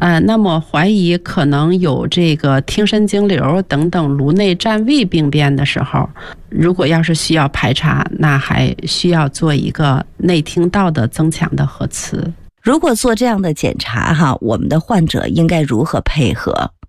那么怀疑可能有这个听神经瘤等等颅内占位病变的时候，如果要是需要排查，那还需要做一个内听道的增强的核磁。 如果做这样的检查我们的患者应该如何配合？